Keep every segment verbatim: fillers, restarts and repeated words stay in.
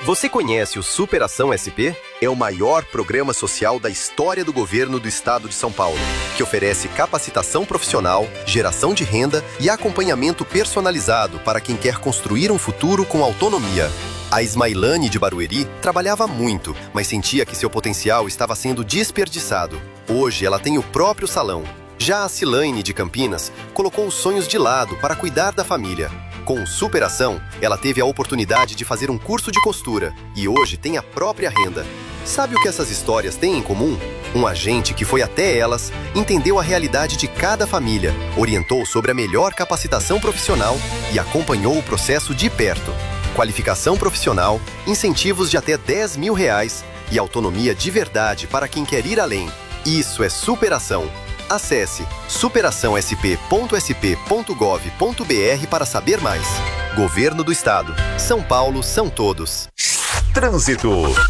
Você conhece o Superação S P? É o maior programa social da história do governo do estado de São Paulo, que oferece capacitação profissional, geração de renda e acompanhamento personalizado para quem quer construir um futuro com autonomia. A Ismailane de Barueri trabalhava muito, mas sentia que seu potencial estava sendo desperdiçado. Hoje ela tem o próprio salão. Já a Cilaine de Campinas colocou os sonhos de lado para cuidar da família. Com Superação, ela teve a oportunidade de fazer um curso de costura e hoje tem a própria renda. Sabe o que essas histórias têm em comum? Um agente que foi até elas, entendeu a realidade de cada família, orientou sobre a melhor capacitação profissional e acompanhou o processo de perto. Qualificação profissional, incentivos de até dez mil reais e autonomia de verdade para quem quer ir além. Isso é superação. Acesse superação s p ponto s p ponto gov ponto b r para saber mais. Governo do Estado. São Paulo são todos. Trânsito.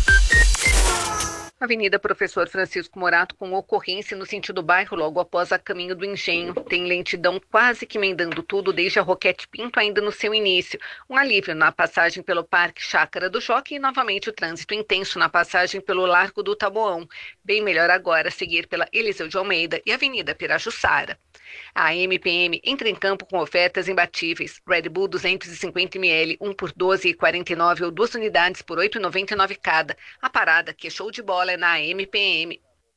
Avenida Professor Francisco Morato com ocorrência no sentido bairro logo após a caminho do Engenho. Tem lentidão quase que emendando tudo desde a Roquete Pinto ainda no seu início. Um alívio na passagem pelo Parque Chácara do Jockey e novamente o trânsito intenso na passagem pelo Largo do Taboão. Bem melhor agora seguir pela Eliseu de Almeida e Avenida Pirajussara. A M P M entra em campo com ofertas imbatíveis. Red Bull duzentos e cinquenta mililitros, um por doze reais e quarenta e nove centavos ou duas unidades por oito reais e noventa e nove centavos cada. A parada que é show de bola é na M P M.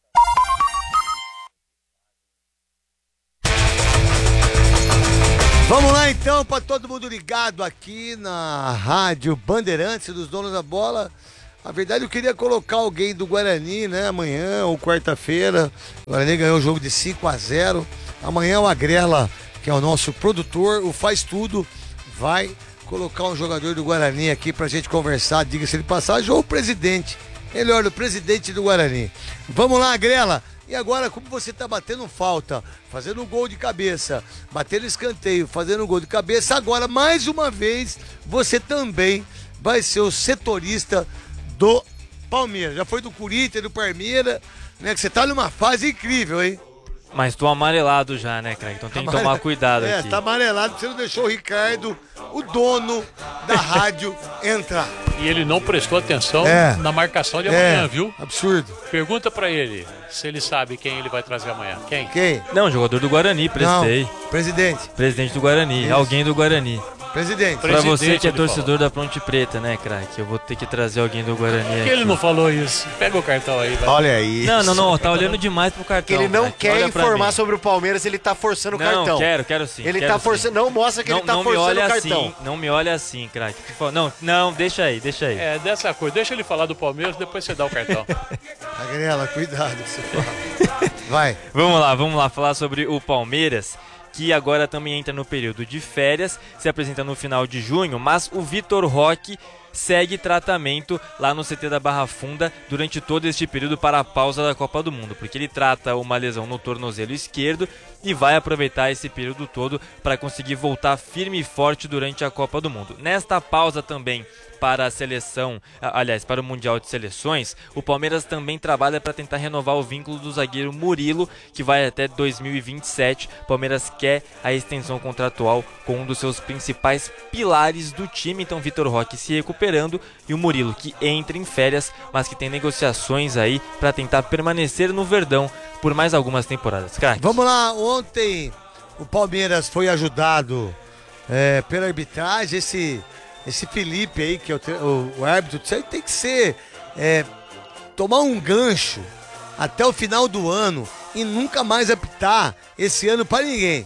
Vamos lá então, para todo mundo ligado aqui na Rádio Bandeirantes dos Donos da Bola. Na verdade eu queria colocar alguém do Guarani, né, amanhã ou quarta-feira. O Guarani ganhou o jogo de cinco a zero. Amanhã o Agrela, que é o nosso produtor, o Faz Tudo, vai colocar um jogador do Guarani aqui pra gente conversar, diga-se de passagem, ou o presidente, melhor, o presidente do Guarani. Vamos lá, Agrela. E agora, como você tá batendo falta, fazendo um gol de cabeça, batendo escanteio, fazendo um gol de cabeça, agora, mais uma vez, você também vai ser o setorista do Palmeiras. Já foi do Corinthians, do Palmeiras, né? Que você tá numa fase incrível, hein? Mas tô amarelado já, né, Craig? Então tem que tomar cuidado é, aqui. É, tá amarelado porque você não deixou o Ricardo, o dono da rádio, entrar. E ele não prestou atenção é. na marcação de amanhã, é. viu? Absurdo. Pergunta pra ele se ele sabe quem ele vai trazer amanhã. Quem? Quem? Não, jogador do Guarani, prestei. Não, presidente. Presidente do Guarani, Isso. Alguém do Guarani. Presidente. Pra você que é torcedor da Ponte Preta, né, craque? Eu vou ter que trazer alguém do Guarani Por que aqui. ele não falou isso? Pega o cartão aí, vai. Olha aí. Não, não, não, tá olhando demais pro cartão. Que ele não craque. quer Olha pra informar mim. sobre o Palmeiras, ele tá forçando o Não, cartão. quero, quero sim. Ele quero tá sim. forçando, não mostra que não, ele tá não forçando me olha o cartão. Assim, não me olha assim, craque. Não, não, deixa aí, deixa aí. É, dessa coisa. Deixa ele falar do Palmeiras, depois você dá o cartão. Agrela, cuidado que você fala. Vai. Vamos lá, vamos lá, falar sobre o Palmeiras, que agora também entra no período de férias, se apresenta no final de junho, mas o Vitor Roque segue tratamento lá no C T da Barra Funda durante todo este período para a pausa da Copa do Mundo, porque ele trata uma lesão no tornozelo esquerdo e vai aproveitar esse período todo para conseguir voltar firme e forte durante a Copa do Mundo. Nesta pausa também para a seleção, aliás, para o Mundial de Seleções, o Palmeiras também trabalha para tentar renovar o vínculo do zagueiro Murilo, que vai até dois mil e vinte e sete. O Palmeiras quer a extensão contratual com um dos seus principais pilares do time, então Vitor Roque se recuperando e o Murilo que entra em férias, mas que tem negociações aí para tentar permanecer no Verdão por mais algumas temporadas. Crack. Vamos lá, ontem o Palmeiras foi ajudado é, pela arbitragem, esse... Esse Felipe aí, que é o, o, o árbitro, isso aí tem que ser, é, tomar um gancho até o final do ano e nunca mais apitar esse ano pra ninguém.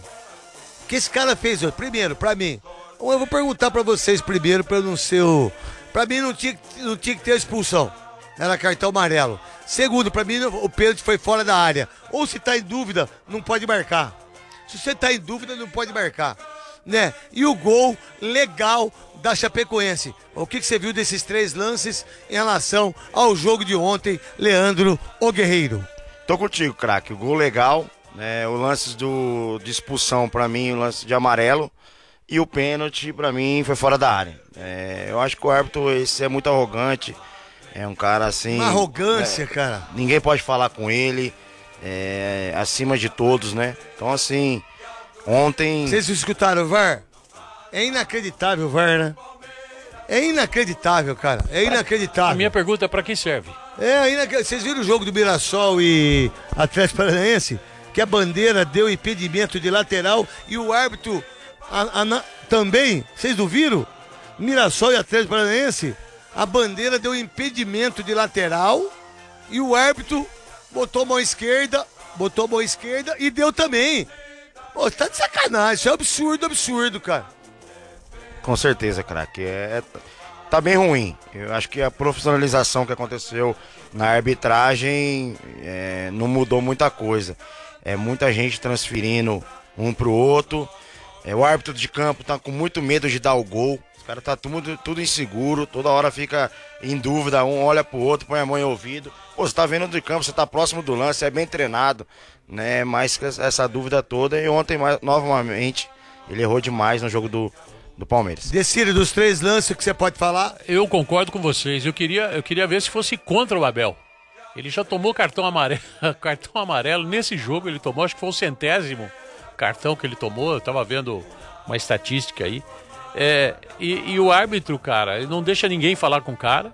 O que esse cara fez hoje? Primeiro, pra mim, eu vou perguntar pra vocês primeiro, pra eu não ser o... Pra mim não tinha, não tinha que ter expulsão, era cartão amarelo. Segundo, pra mim o pênalti foi fora da área. Ou se tá em dúvida, não pode marcar. Se você tá em dúvida, não pode marcar. Né? E o gol legal da Chapecoense. O que, que você viu desses três lances em relação ao jogo de ontem, Leandro o Guerreiro? Tô contigo, craque. O gol legal, né? O lance do, de expulsão pra mim, o lance de amarelo e o pênalti pra mim foi fora da área. É, eu acho que o árbitro esse é muito arrogante, é um cara assim... Uma arrogância, é, cara. Ninguém pode falar com ele, é, acima de todos, né? Então assim, ontem... Vocês escutaram o V A R? É inacreditável o V A R, né? É inacreditável, cara. É inacreditável. A minha pergunta é pra quem serve? É inacreditável. Vocês viram o jogo do Mirassol e Atlético Paranaense? Que a bandeira deu impedimento de lateral e o árbitro a, a, na, também. Vocês não viram? Mirassol e Atlético Paranaense, a bandeira deu impedimento de lateral e o árbitro botou a mão esquerda, botou a mão esquerda e deu também. Pô, tá de sacanagem, isso é absurdo, absurdo, cara. Com certeza, craque. É, tá bem ruim. Eu acho que a profissionalização que aconteceu na arbitragem é, não mudou muita coisa. É muita gente transferindo um pro outro. É, o árbitro de campo tá com muito medo de dar o gol. Os caras tá tudo, tudo inseguro, toda hora fica em dúvida, um olha pro outro, põe a mão em ouvido. Pô, você tá vendo de campo, você tá próximo do lance, é bem treinado, né? Mas essa dúvida toda, e ontem novamente ele errou demais no jogo do, do Palmeiras. Decide dos três lances que você pode falar. Eu concordo com vocês. Eu queria, eu queria ver se fosse contra o Abel. Ele já tomou cartão amarelo, cartão amarelo nesse jogo, ele tomou, acho que foi o centésimo cartão que ele tomou, eu tava vendo uma estatística aí. É, e, e o árbitro, cara, ele não deixa ninguém falar com o cara,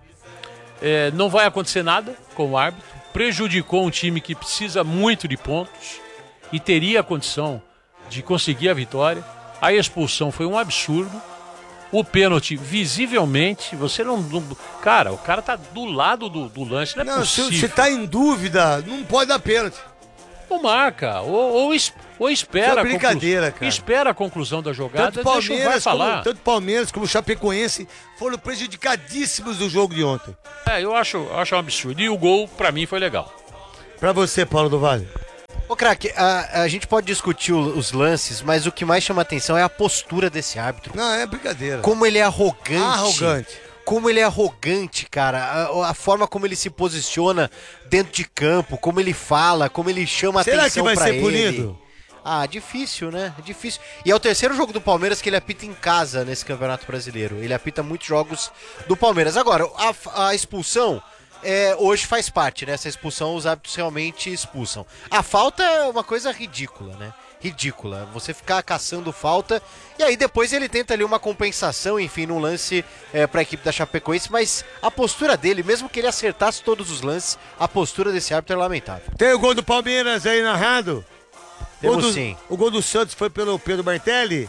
é, não vai acontecer nada com o árbitro, prejudicou um time que precisa muito de pontos e teria a condição de conseguir a vitória. A expulsão foi um absurdo. O pênalti, visivelmente, você não, não... Cara, o cara tá do lado do, do lance, não é não, possível. Se você tá em dúvida, não pode dar pênalti. Ou marca, ou, ou, es, ou espera, é brincadeira, a conclu... cara. espera a conclusão da jogada, tanto deixa o V A R falar. Como, tanto Palmeiras como o Chapecoense foram prejudicadíssimos do jogo de ontem. É, eu acho, eu acho um absurdo. E o gol, pra mim, foi legal. Pra você, Paulo do Vale. Ô, craque, a, a gente pode discutir o, os lances, mas o que mais chama atenção é a postura desse árbitro. Não, é brincadeira. Como ele é arrogante. Arrogante. Como ele é arrogante, cara. A, a forma como ele se posiciona dentro de campo, como ele fala, como ele chama Será atenção pra ele. Será que vai ser punido? Ah, difícil, né? Difícil. E é o terceiro jogo do Palmeiras que ele apita em casa nesse Campeonato Brasileiro. Ele apita muitos jogos do Palmeiras. Agora, a, a expulsão... É, hoje faz parte, né? Essa expulsão, os árbitros realmente expulsam. A falta é uma coisa ridícula, né? Ridícula. Você ficar caçando falta e aí depois ele tenta ali uma compensação, enfim, num lance é, pra equipe da Chapecoense, mas a postura dele, mesmo que ele acertasse todos os lances, a postura desse árbitro é lamentável. Tem o gol do Palmeiras aí narrado? Temos o do, sim. O gol do Santos foi pelo Pedro Martelli?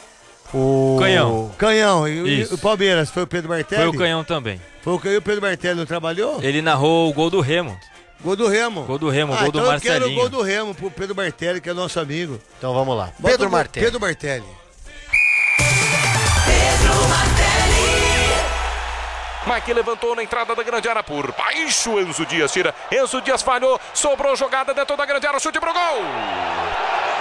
O Canhão. Canhão. E Isso. o Palmeiras foi o Pedro Martelli? Foi o Canhão também. Foi o Canhão e o Pedro Martelli não trabalhou? Ele narrou o gol do Remo. Gol do Remo. Gol do Remo, ah, gol então do eu Marcelinho. quero o gol do Remo pro Pedro Martelli, que é nosso amigo. Então vamos lá. Bota Pedro o- Martelli. Pedro Martelli. Mike levantou na entrada da grande área por baixo. Enzo Dias tira. Enzo Dias falhou. Sobrou jogada dentro da grande área. Chute pro gol.